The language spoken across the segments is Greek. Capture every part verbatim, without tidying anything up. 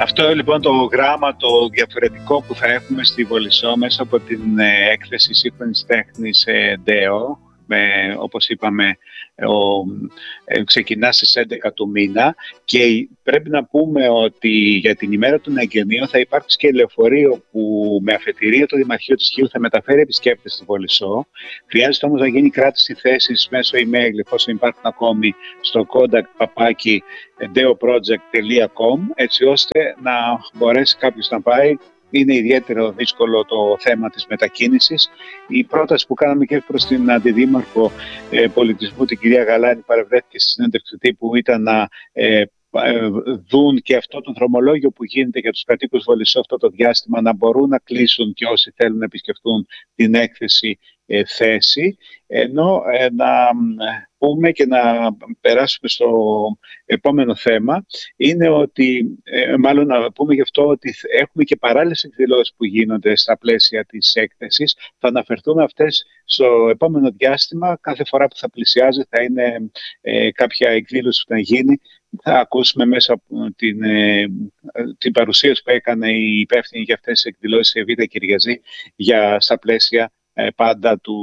Αυτό λοιπόν το γράμμα το διαφορετικό που θα έχουμε στη Βολισσό μέσα από την έκθεση σύγχρονης τέχνης ΔΕΟ, με, όπως είπαμε, ο, ε, ξεκινά στις έντεκα του μήνα, και πρέπει να πούμε ότι για την ημέρα των εγγενείων θα υπάρξει και λεωφορείο που με αφετηρία το Δημαρχείο της Χίου θα μεταφέρει επισκέπτες στη Βολισσό. Χρειάζεται όμως να γίνει κράτηση θέσης μέσω email, εφόσον υπάρχουν ακόμη, στο contact παπάκι deoproject τελεία com, έτσι ώστε να μπορέσει κάποιος να πάει. Είναι ιδιαίτερο δύσκολο το θέμα της μετακίνησης. Η πρόταση που κάναμε και προς την Αντιδήμαρχο ε, Πολιτισμού, την κυρία Γαλάνη, παρευρέθηκε στη συνέντευξη τύπου, ήταν να ε, ε, δουν και αυτό το δρομολόγιο που γίνεται για τους κατοίκους Βολισσό αυτό το διάστημα, να μπορούν να κλείσουν και όσοι θέλουν να επισκεφτούν την έκθεση ε, θέση, ενώ ε, να πούμε και να περάσουμε στο επόμενο θέμα, είναι ότι, ε, μάλλον να πούμε γι' αυτό, ότι έχουμε και παράλληλες εκδηλώσεις που γίνονται στα πλαίσια της έκθεσης. Θα αναφερθούμε αυτές στο επόμενο διάστημα. Κάθε φορά που θα πλησιάζει θα είναι ε, κάποια εκδήλωση που θα γίνει. Θα ακούσουμε μέσα από την, ε, την παρουσίαση που έκανε η υπεύθυνη για αυτές τις εκδηλώσεις, η Εβίτα Κυριαζή, για στα πλαίσια ε, πάντα του...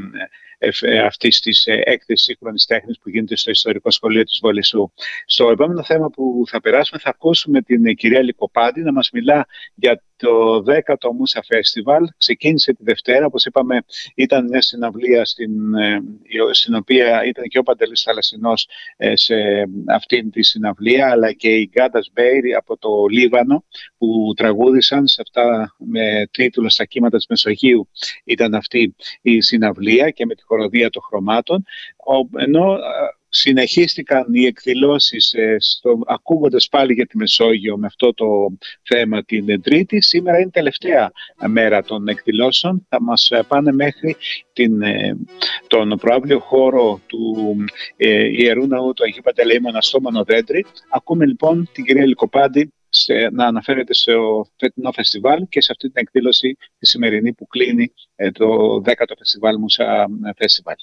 Ε, αυτής της ε, έκθεσης σύγχρονης τέχνης που γίνεται στο Ιστορικό Σχολείο της Βολισσού. Στο επόμενο θέμα που θα περάσουμε θα ακούσουμε την ε, κυρία Λυκοπάντη να μας μιλά για το δέκατο Μούσα Φέστιβαλ. Ξεκίνησε τη Δευτέρα, όπως είπαμε, ήταν μια συναυλία στην, ε, στην οποία ήταν και ο Παντελής Θαλασσινός ε, σε αυτήν τη συναυλία, αλλά και η Γκάντας Μπέιρι από το Λίβανο, που τραγούδησαν σε αυτά με τίτλο «Στα κύματα της Μεσογείου». Ήταν αυτή η συναυλία και με τη χοροδία των χρωμάτων, ενώ συνεχίστηκαν οι εκδηλώσεις ε, στο, ακούγοντας πάλι για τη Μεσόγειο με αυτό το θέμα την Τρίτη. Σήμερα είναι η τελευταία μέρα των εκδηλώσεων. Θα μας πάνε μέχρι την, ε, τον προαύλιο χώρο του ε, Ιερού Ναού του Αγίου Παντελεήμωνα στο Μονοδέντρι. Ακούμε λοιπόν την κυρία Λυκοπάντη σε, να αναφέρεται στο φετινό φεστιβάλ και σε αυτή την εκδήλωση τη σημερινή που κλείνει ε, το δέκατο φεστιβάλ Μούσα Φεστιβάλ.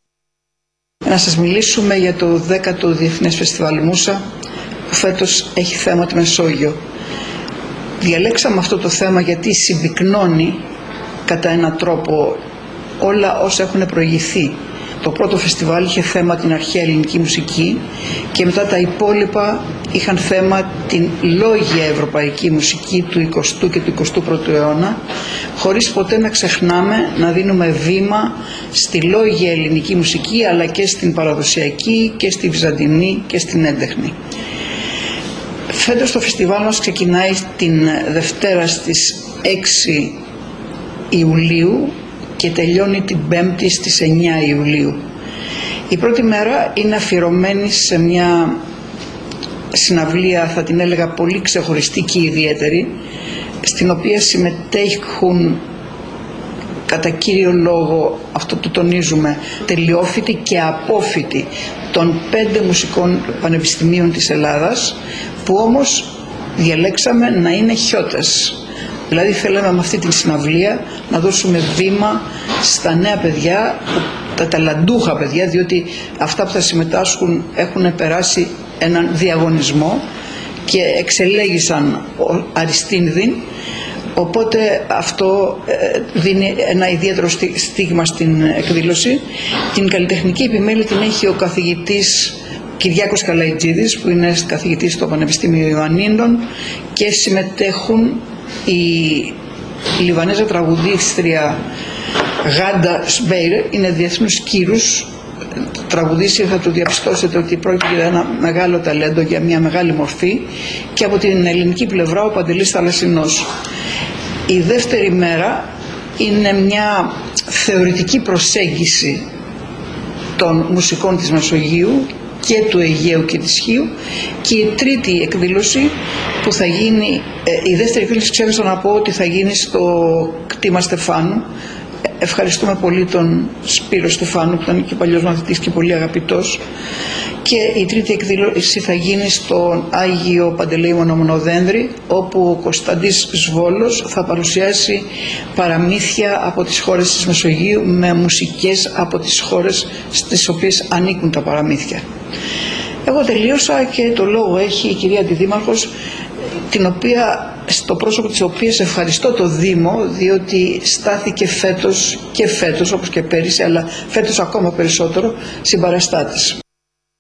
Να σας μιλήσουμε για το δέκατο Διεθνές Φεστιβάλ Μούσα, που φέτος έχει θέμα τη Μεσόγειο. Διαλέξαμε αυτό το θέμα γιατί συμπυκνώνει κατά έναν τρόπο όλα όσα έχουν προηγηθεί. Το πρώτο φεστιβάλ είχε θέμα την αρχαία ελληνική μουσική και μετά τα υπόλοιπα είχαν θέμα την λόγια ευρωπαϊκή μουσική του εικοστού και του εικοστού πρώτου αιώνα, χωρίς ποτέ να ξεχνάμε να δίνουμε βήμα στη λόγια ελληνική μουσική, αλλά και στην παραδοσιακή και στη βυζαντινή και στην έντεχνη. Φέτος το φεστιβάλ μας ξεκινάει την Δευτέρα στις έξι Ιουλίου και τελειώνει την Πέμπτη στις εννιά Ιουλίου. Η πρώτη μέρα είναι αφιερωμένη σε μια συναυλία, θα την έλεγα πολύ ξεχωριστή και ιδιαίτερη, στην οποία συμμετέχουν κατά κύριο λόγο, αυτό το τονίζουμε, τελειόφοιτοι και απόφοιτοι των πέντε μουσικών πανεπιστημίων της Ελλάδας, που όμως διαλέξαμε να είναι χιώτες. Δηλαδή θέλαμε με αυτή την συναυλία να δώσουμε βήμα στα νέα παιδιά, τα ταλαντούχα παιδιά, διότι αυτά που θα συμμετάσχουν έχουν περάσει έναν διαγωνισμό και εξελέγησαν αριστίνδιν, οπότε αυτό δίνει ένα ιδιαίτερο στίγμα στην εκδήλωση. Την καλλιτεχνική επιμέλεια την έχει ο καθηγητής Κυριάκος Καλαϊτζίδης, που είναι καθηγητής στο Πανεπιστήμιο Ιωαννίνων, και συμμετέχουν η Λιβανέζα τραγουδίστρια Γάντα Σμπέιρ, είναι διεθνούς κύρους τραγουδίστρια, θα το διαπιστώσετε ότι πρόκειται για ένα μεγάλο ταλέντο, για μια μεγάλη μορφή, και από την ελληνική πλευρά ο Παντελής Θαλασσινός. Η δεύτερη μέρα είναι μια θεωρητική προσέγγιση των μουσικών της Μεσογείου και του Αιγαίου και της Χίου, και η τρίτη εκδήλωση που θα γίνει, ε, η δεύτερη εκδήλωση ξέχασα να πω ότι θα γίνει στο κτήμα Στεφάνου. Ευχαριστούμε πολύ τον Σπύρο Στεφάνου, που ήταν και παλιός μαθητής και πολύ αγαπητός, και η τρίτη εκδήλωση θα γίνει στον Άγιο Παντελεήμωνα Μονοδένδρη, όπου ο Κωνσταντής Σβόλος θα παρουσιάσει παραμύθια από τις χώρες της Μεσογείου με μουσικές από τις χώρες στις οποίες ανήκουν τα παραμύθια. Εγώ τελείωσα και το λόγο έχει η κυρία Αντιδήμαρχος την οποία, στο πρόσωπο της οποίας ευχαριστώ το Δήμο, διότι στάθηκε φέτος και φέτος όπως και πέρυσι, αλλά φέτος ακόμα περισσότερο συμπαραστάτης.